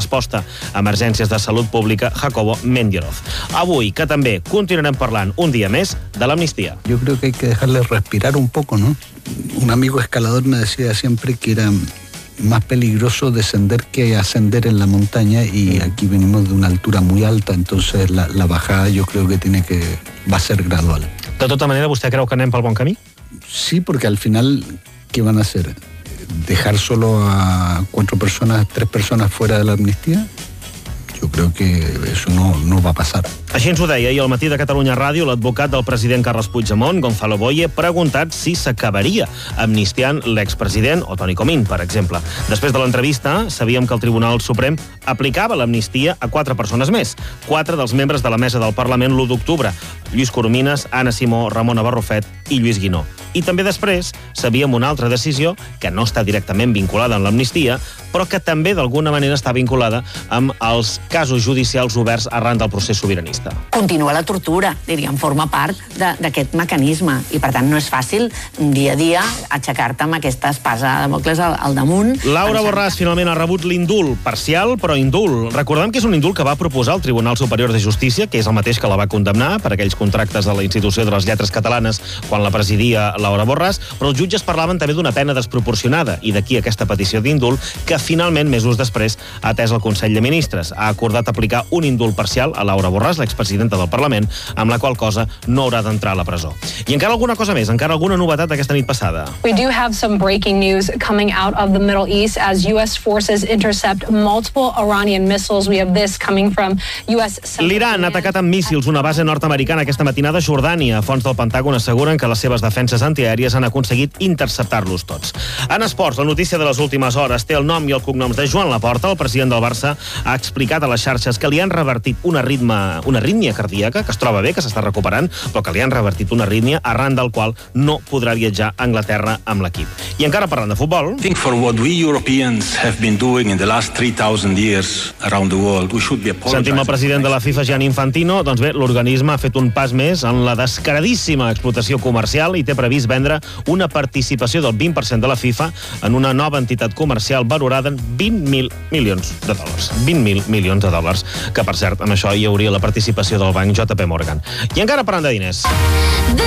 resposta a emergències de salut pública, Jacobo Mendioroz. Avui, que també continuarem parlant un dia més de l'amnistia. Yo creo que hay que dejarle respirar un poco, ¿no? Un amigo escalador me decía siempre que era más peligroso descender que ascender en la montaña, y aquí venimos de una altura muy alta, entonces la bajada yo creo que va a ser gradual. De tota manera, vostè creu que anem pel bon camí? Sí, porque al final, ¿qué van a hacer? ¿Dejar solo a 3 personas fuera de la amnistía? Yo creo que eso no va a pasar. Així ens ho deia ahir al Matí de Catalunya Ràdio l'advocat del president Carles Puigdemont, Gonzalo Boye, preguntat si s'acabaria amnistiant l'expresident o Toni Comín, per exemple. Després de l'entrevista, sabíem que el Tribunal Suprem aplicava l'amnistia a 4 persones més. 4 dels membres de la mesa del Parlament l'1 d'octubre. Lluís Coromines, Anna Simó, Ramona Barrufet i Lluís Guinó. I també després sabíem una altra decisió que no està directament vinculada amb l'amnistia, però que també d'alguna manera està vinculada amb els casos judicials oberts arran del procés sobiranista. Continua la tortura, diríem, forma part d'aquest mecanisme, i per tant no és fàcil dia a dia aixecar-te amb aquesta espasa de Damocles al damunt. Laura Borràs finalment ha rebut l'indult, parcial però indult. Recordem que és un indult que va proposar el Tribunal Superior de Justícia, que és el mateix que la va condemnar per aquells contractes de la Institució de les Lletres Catalanes quan la presidia Laura Borràs, però els jutges parlaven també d'una pena desproporcionada, i d'aquí aquesta petició d'indult que finalment, mesos després, ha atès el Consell de Ministres. Ha acordat aplicar un indult parcial a Laura Borràs, l'expresidenta del Parlament, amb la qual cosa no haurà d'entrar a la presó. I encara alguna cosa més, encara alguna novetat aquesta nit passada. We do have some breaking news coming out of the Middle East as U.S. forces intercept multiple Iranian missiles. We have this coming from U.S. L'Iran ha atacat amb míssils una base nord-americana aquesta matinada a Jordània. Fonts del Pentàgon asseguren que les seves defenses antiaèries han aconseguit interceptar-los tots. En esports, la notícia de les últimes hores té el nom i el cognoms de Joan Laporta. El president del Barça ha explicat a les xarxes que li han revertit una arrítmia cardíaca, que es troba bé, que s'està recuperant, però que li han revertit una arrítmia arran del qual no podrà viatjar a Anglaterra amb l'equip. I encara parlant de futbol... I think for what we Europeans have been doing in the last 3,000 years around the world, we should be apologizing. Sentim el president de la FIFA, Gianni Infantino. Doncs bé, l'organisme ha fet un pas més en la descaradíssima explotació comercial i té previst vendre una participació del 20% de la FIFA en una nova entitat comercial valorada en $20.000 milions. $20.000 milions, que per cert, amb això hi hauria la participació del banc JP Morgan. I encara parlant de diners.